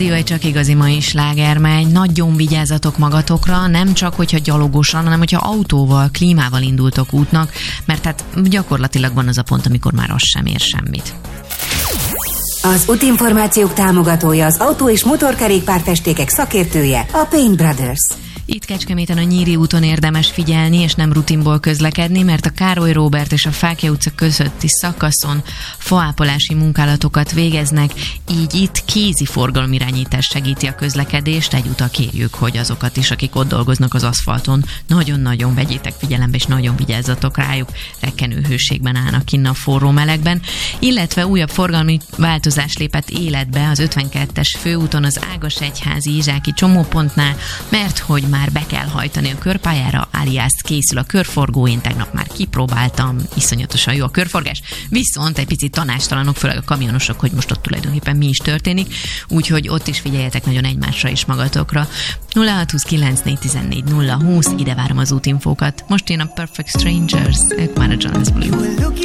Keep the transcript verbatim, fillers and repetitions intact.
Klárdió egy csak igazi mai slágermegy. Nagyon vigyázzatok magatokra, nem csak, hogyha gyalogosan, hanem hogyha autóval, klímával indultok útnak, mert hát gyakorlatilag van az a pont, amikor már az sem ér semmit. Az útinformációk támogatója, az autó- és motorkerékpárfestékek szakértője, a Paint Brothers. Itt Kecskeméten a Nyíri úton érdemes figyelni, és nem rutinból közlekedni, mert a Károly Róbert és a Fáklya utca közötti szakaszon faápolási munkálatokat végeznek, így itt kézi forgalomirányítás segíti a közlekedést. Egyúttal kérjük, hogy azokat is, akik ott dolgoznak az aszfalton, nagyon-nagyon vegyétek figyelembe, és nagyon vigyázzatok rájuk, rekkenő hőségben állnak innen a forró melegben. Illetve újabb forgalmi változás lépett életbe az ötvenkettes főúton az Ágasegyházi Izsáki csomópontnál, mert hogy már be kell hajtani a körpályára, alias készül a körforgó, én tegnap már kipróbáltam, iszonyatosan jó a körforgás, viszont egy picit tanástalanok, főleg a kamionosok, hogy most ott tulajdonképpen mi is történik, úgyhogy ott is figyeljetek nagyon egymásra és magatokra. nulla hat huszonkilenc négyszáztizennégy nulla húsz, ide várom az útinfókat. Most jön a Perfect Strangers, ők már a Jonas Blue.